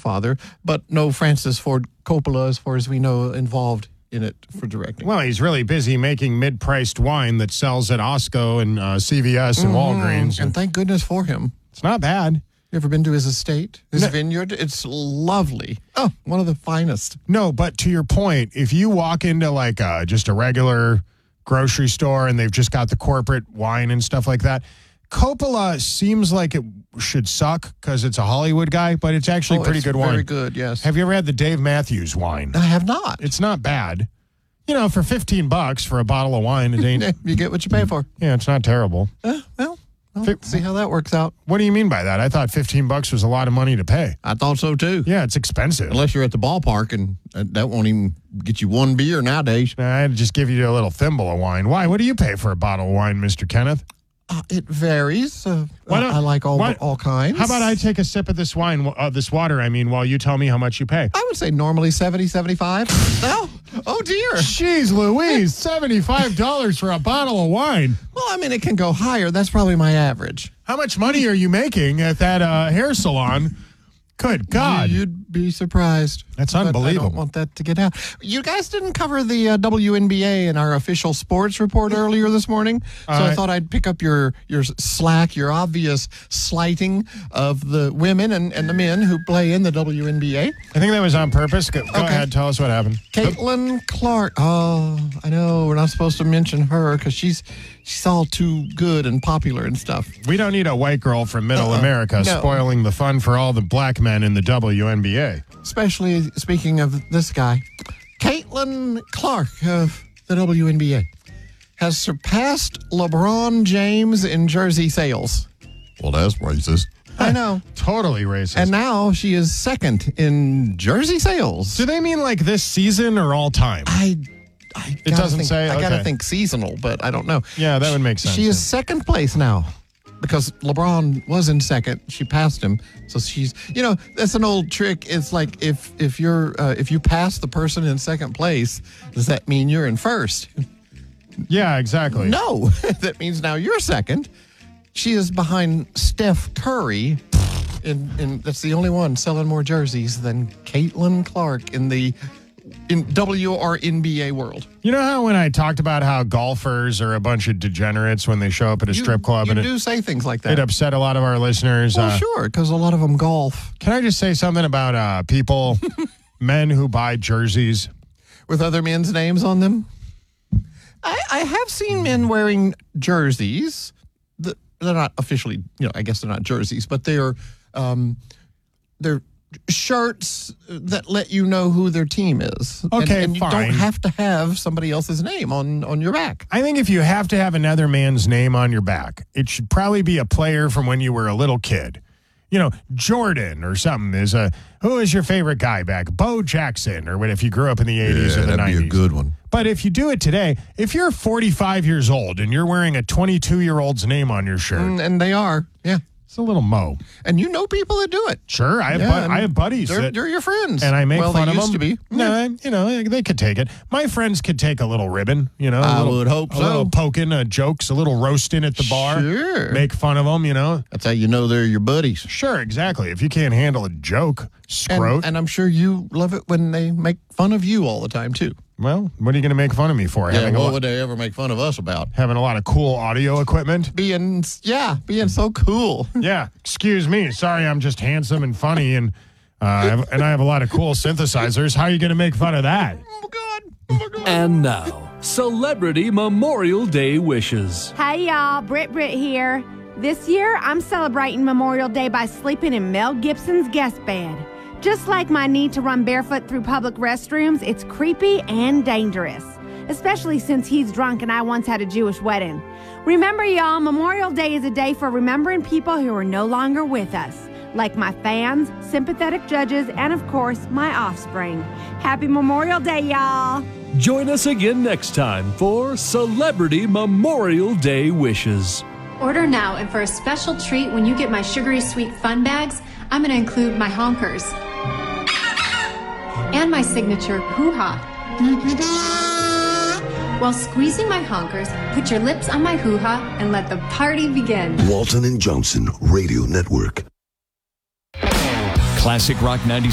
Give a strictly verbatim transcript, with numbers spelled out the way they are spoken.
Godfather, but no Francis Ford Coppola, as far as we know, involved in it for directing. Well, he's really busy making mid-priced wine that sells at Costco and uh, C V S and mm-hmm. Walgreens. And thank goodness for him. It's not bad. You ever been to his estate, his no. vineyard? It's lovely. Oh, one of the finest. No, but to your point, if you walk into like a, just a regular grocery store and they've just got the corporate wine and stuff like that, Coppola seems like it should suck because it's a Hollywood guy, but it's actually oh, pretty it's good wine. Very good, yes. Have you ever had the Dave Matthews wine? I have not. It's not bad. You know, for fifteen bucks for a bottle of wine, it ain't. You get what you pay for. Yeah, it's not terrible. Uh, well, well F- see how that works out. What do you mean by that? I thought fifteen bucks was a lot of money to pay. I thought so too. Yeah, it's expensive. Unless you're at the ballpark, and that won't even get you one beer nowadays. I'd just give you a little thimble of wine. Why? What do you pay for a bottle of wine, Mister Kenneth? Uh, it varies. Uh, uh, I like all why, all kinds. How about I take a sip of this wine, uh, this water, I mean, while you tell me how much you pay? I would say normally seventy, seventy-five. No? Oh, dear. Jeez Louise, seventy-five dollars for a bottle of wine. Well, I mean, it can go higher. That's probably my average. How much money are you making at that uh, hair salon? Good God. You'd be surprised. That's unbelievable. I don't want that to get out. You guys didn't cover the uh, W N B A in our official sports report earlier this morning, so uh, I thought I'd pick up your, your slack, your obvious slighting of the women and, and the men who play in the W N B A. I think that was on purpose. Go, go okay. ahead. Tell us what happened. Caitlin Clark. Oh, I know. We're not supposed to mention her because she's she's all too good and popular and stuff. We don't need a white girl from middle uh-uh. America no. spoiling the fun for all the black men in the W N B A. Especially speaking of this guy, Caitlin Clark of the W N B A has surpassed LeBron James in jersey sales. Well, that's racist. I know. Totally racist. And now she is second in jersey sales. Do they mean like this season or all time? I, I it doesn't think, say. I okay. gotta think seasonal, but I don't know. Yeah, that would make sense. She is second place now. Because LeBron was in second, she passed him. So she's, you know, that's an old trick. It's like if if you're uh, if you pass the person in second place, does that mean you're in first? Yeah, exactly. No, that means now you're second. She is behind Steph Curry, and and that's the only one selling more jerseys than Caitlin Clark in the in W R N B A world. You know how when I talked about how golfers are a bunch of degenerates when they show up at a you, strip club? You and do it, say things like that. It upset a lot of our listeners. Well, uh, sure, because a lot of them golf. Can I just say something about uh, people, men who buy jerseys? With other men's names on them? I, I have seen men wearing jerseys. That, they're not officially, you know, I guess they're not jerseys, but they're um, they're shirts that let you know who their team is. Okay, and, and you fine. don't have to have somebody else's name on, on your back. I think if you have to have another man's name on your back, it should probably be a player from when you were a little kid. You know, Jordan or something is a, who is your favorite guy back? Bo Jackson, or what if you grew up in the eighties yeah, or the that'd nineties. Be a good one. But if you do it today, if you're forty-five years old and you're wearing a twenty-two-year-old's name on your shirt. And, and they are, yeah. It's a little mo. And you know people that do it. Sure, I have yeah, bu- I have buddies. They're, that, they're your friends. And I make well, fun they of used them. to be. No, you know, they could take it. My friends could take a little ribbon, you know. A I little, would hope a so. A little poking, uh, jokes, a little roasting at the bar. Sure. Make fun of them, you know. That's how you know they're your buddies. Sure, exactly. If you can't handle a joke, scrote. And, and I'm sure you love it when they make fun of you all the time, too. Well, what are you going to make fun of me for? Yeah, having what a lo- would they ever make fun of us about? Having a lot of cool audio equipment? Being, yeah, being so cool. Yeah, excuse me. Sorry, I'm just handsome and funny, and uh, I have, and I have a lot of cool synthesizers. How are you going to make fun of that? Oh, God. Oh, my God. And now, Celebrity Memorial Day wishes. Hey, y'all. Britt Britt here. This year, I'm celebrating Memorial Day by sleeping in Mel Gibson's guest bed. Just like my need to run barefoot through public restrooms, it's creepy and dangerous, especially since he's drunk and I once had a Jewish wedding. Remember, y'all, Memorial Day is a day for remembering people who are no longer with us, like my fans, sympathetic judges, and, of course, my offspring. Happy Memorial Day, y'all! Join us again next time for Celebrity Memorial Day wishes. Order now, and for a special treat, when you get my sugary sweet fun bags, I'm going to include my honkers and my signature hoo-ha. While squeezing my honkers, put your lips on my hoo-ha and let the party begin. Walton and Johnson Radio Network. Classic Rock ninety